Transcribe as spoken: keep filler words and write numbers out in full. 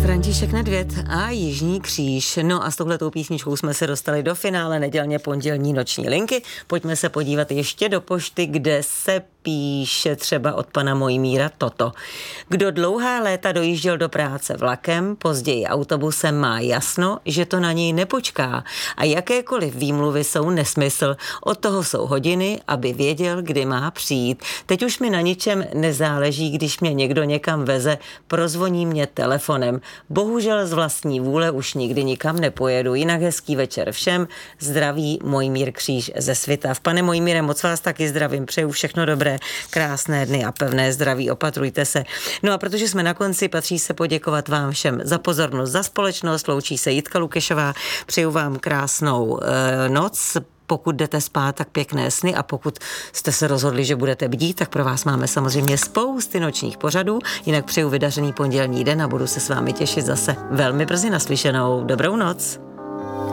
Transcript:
František Nedvěd a Jižní kříž. No a s touhletou písničkou jsme se dostali do finále nedělně pondělní noční linky. Pojďme se podívat ještě do pošty, kde se píše třeba od pana Mojmíra toto. Kdo dlouhá léta dojížděl do práce vlakem, později autobusem, má jasno, že to na něj nepočká. A jakékoliv výmluvy jsou nesmysl. Od toho jsou hodiny, aby věděl, kdy má přijít. Teď už mi na ničem nezáleží, když mě někdo někam veze, prozvoní mě telefonem. Bohužel z vlastní vůle už nikdy nikam nepojedu. Jinak hezký večer všem. Zdraví Mojmír Kříž ze Svitav. Pane Mojmíre, moc vás taky zdravím. Přeju všechno dobré, krásné dny a pevné zdraví. Opatrujte se. No a protože jsme na konci, patří se poděkovat vám všem za pozornost, za společnost. Loučí se Jitka Lukešová. Přeju vám krásnou e, noc. Pokud jdete spát, tak pěkné sny, a pokud jste se rozhodli, že budete bdít, tak pro vás máme samozřejmě spousty nočních pořadů. Jinak přeju vydařený pondělní den a budu se s vámi těšit zase velmi brzy. Naslyšenou. Dobrou noc.